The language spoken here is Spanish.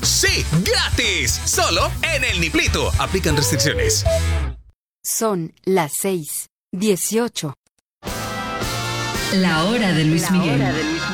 ¡Sí! ¡Gratis! Solo en el Niplito. Aplican restricciones. Son las 6:18. La hora de Luis Miguel.